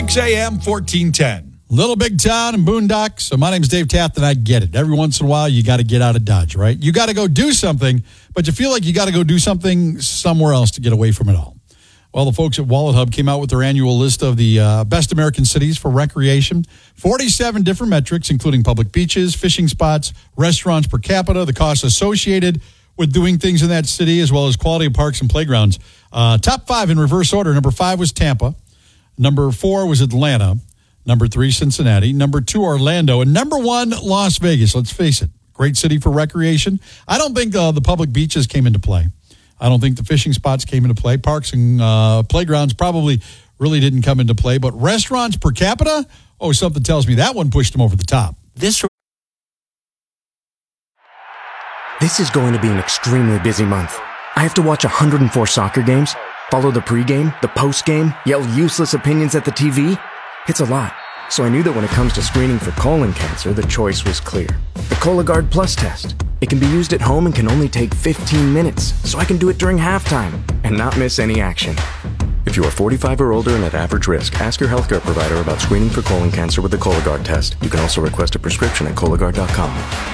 6 a.m., 1410. Little big town and boondocks. So my name's Dave Taft, and I get it. Every once in a while, you got to get out of Dodge, right? You got to go do something, but you feel like you got to go do something somewhere else to get away from it all. Well, the folks at Wallet Hub came out with their annual list of the best American cities for recreation. 47 different metrics, including public beaches, fishing spots, restaurants per capita, the costs associated with doing things in that city, as well as quality of parks and playgrounds. Top 5 in reverse order. Number 5 was Tampa. Number 4 was Atlanta. Number 3, Cincinnati. Number 2, Orlando. And number 1, Las Vegas. Let's face it, great city for recreation. I don't think the public beaches came into play. I don't think the fishing spots came into play. Parks and playgrounds probably really didn't come into play. But restaurants per capita, something tells me that one pushed them over the top. This is going to be an extremely busy month. I have to watch 104 soccer games, follow the pregame, the postgame, yell useless opinions at the TV. It's a lot. So I knew that when it comes to screening for colon cancer, the choice was clear. The Cologuard Plus test. It can be used at home and can only take 15 minutes, so I can do it during halftime and not miss any action. If you are 45 or older and at average risk, ask your healthcare provider about screening for colon cancer with the Cologuard test. You can also request a prescription at Cologuard.com.